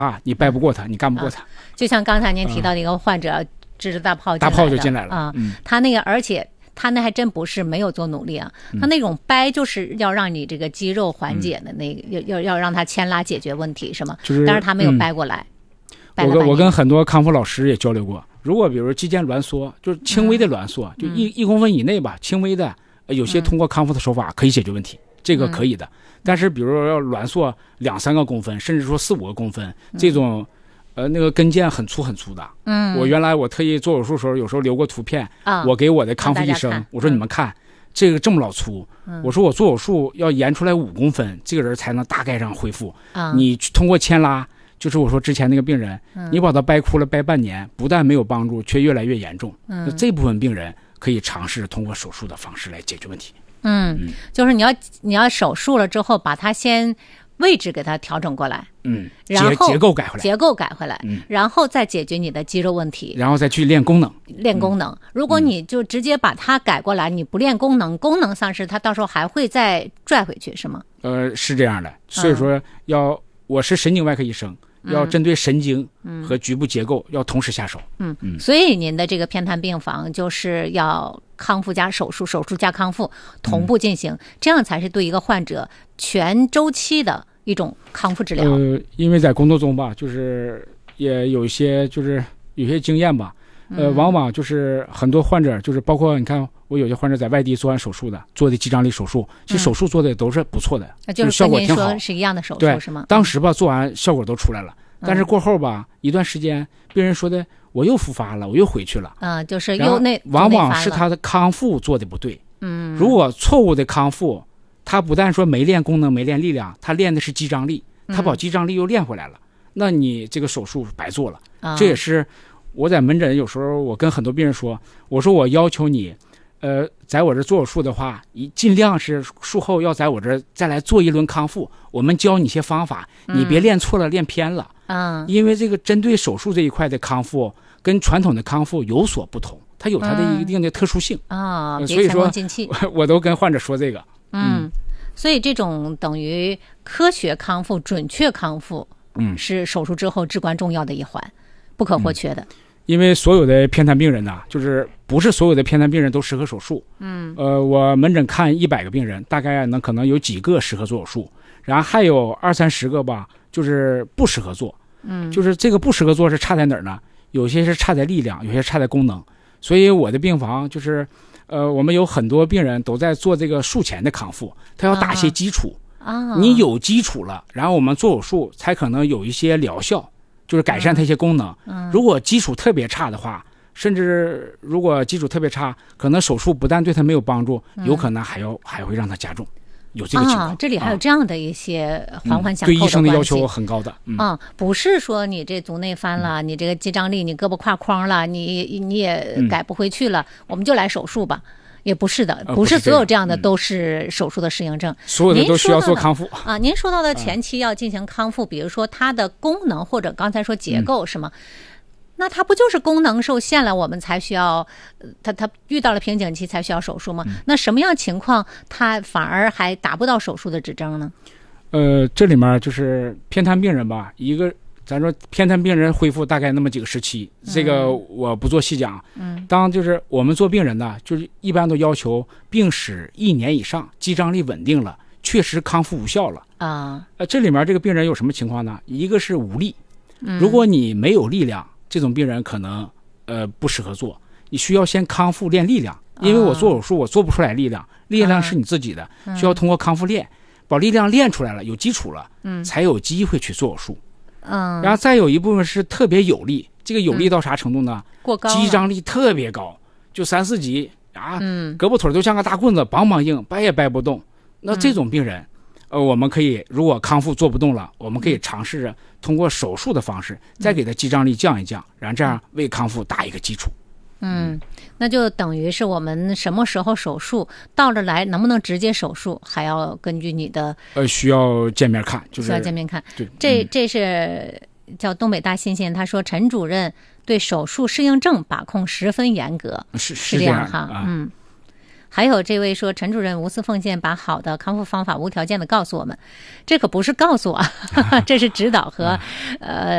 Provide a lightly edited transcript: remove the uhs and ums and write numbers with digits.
啊，你掰不过他，你干不过他。 就像刚才您提到的一个患者，支着大炮就进来了啊，他那个而且。他那还真不是没有做努力啊，他那种掰就是要让你这个肌肉缓解的那个，要让他牵拉解决问题是吗？但是他没有掰过来。 我跟很多康复老师也交流过，如果比如肌腱挛缩，就是轻微的挛缩，就1公分以内吧，轻微的，有些通过康复的手法可以解决问题，这个可以的。但是比如说要挛缩2-3个公分，甚至说4-5个公分，这种。那个跟腱很粗的，我原来我特意做手术的时候，有时候留过图片，我给我的康复医生，我说你们看，这个这么老粗，我说我做手术要延出来5公分，这个人才能大概上恢复。你通过牵拉，就是我说之前那个病人，你把他掰哭了掰半年，不但没有帮助，却越来越严重。那这部分病人可以尝试通过手术的方式来解决问题。 就是你要手术了之后，把它先。位置给它调整过来，然后结构改回来，然后再解决你的肌肉问题， 然后再去练功能。 如果你就直接把它改过来，你不练功能，功能丧失，它到时候还会再拽回去，是吗？ 是这样的，所以说我是神经外科医生，要针对神经和局部结构要同时下手。 所以您的这个偏瘫病房就是要康复加手术，手术加康复同步进行，这样才是对一个患者全周期的一种康复治疗。 因为在工作中吧，就是也有一些经验吧，往往就是很多患者，就是包括你看我有些患者在外地做完手术的，做的肌张力手术，其实手术做的都是不错的， 就是效果挺好， 跟您说是一样的手术是吗？ 当时吧做完效果都出来了，但是过后吧一段时间，病人说的我又复发了，我又回去了， 就是又往往是他的康复做的不对。如果错误的康复，他不但说没练功能没练力量，他练的是肌张力，他把肌张力又练回来了，那你这个手术白做了。这也是我在门诊有时候我跟很多病人说，我说我要求你在我这做手术的话，尽量是术后要在我这再来做一轮康复，我们教你一些方法，你别练错了练偏了。因为这个针对手术这一块的康复跟传统的康复有所不同，它有它的一定的特殊性所以说我都跟患者说这个。 所以这种等于科学康复、准确康复，是手术之后至关重要的一环，不可或缺的。 因为所有的偏瘫病人呢，就是不是所有的偏瘫病人都适合手术。我门诊看100个病人，大概可能有几个适合做手术，然后还有20-30个吧，就是不适合做。就是这个不适合做是差在哪儿呢？有些是差在力量，有些差在功能。所以我的病房就是我们有很多病人都在做这个术前的康复，他要打一些基础。你有基础了，然后我们做手术才可能有一些疗效，就是改善他一些功能。如果基础特别差的话，甚至如果基础特别差，可能手术不但对他没有帮助，有可能还会让他加重。有这个情况， 这里还有这样的一些环环相扣的关系。 对医生的要求很高的。 不是说你这足内翻了，你这个肌张力，你胳膊胯框了，你也改不回去了，我们就来手术吧。也不是的，不是所有这样的都是手术的适应症， 所有的都需要做康复您说到的前期要进行康复，比如说它的功能或者刚才说结构是吗？那它不就是功能受限了，我们才需要它遇到了瓶颈期才需要手术吗？那什么样情况它反而还达不到手术的指征呢？ 这里面就是偏瘫病人吧，一个咱说偏瘫病人恢复大概那么几个时期，这个我不做细讲。当就是我们做病人呢，就是一般都要求病史1年以上，肌张力稳定了，确实康复无效了这里面这个病人有什么情况呢？一个是无力，如果你没有力量，这种病人可能不适合做，你需要先康复练力量，因为我做手术我做不出来力量，力量是你自己的，需要通过康复练，把力量练出来了，有基础了，才有机会去做手术。然后再有一部分是特别有力，这个有力到啥程度呢？ 过高， 肌张力特别高，就3、4级胳膊腿都像个大棍子，梆梆硬，掰也掰不动。那这种病人，我们可以如果康复做不动了，我们可以尝试着通过手术的方式，再给他肌张力降一降，然后这样为康复打一个基础。 那就等于是我们什么时候手术，到这来能不能直接手术，还要根据你的需要见面看，就是需要见面看。 对， 这是叫东北大新鲜，他说陈主任对手术适应症把控十分严格， 是这样哈。 还有这位说陈主任无私奉献，把好的康复方法无条件的告诉我们，这可不是告诉啊，这是指导和